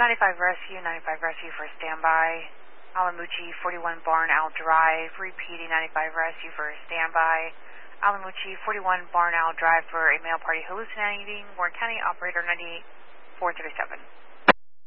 95 Rescue for standby. Alamucci, 41 Barn Owl Drive, repeating 95 Rescue for standby. Alamucci, 41 Barn Owl Drive for a male party hallucinating. Warren County, operator 98437.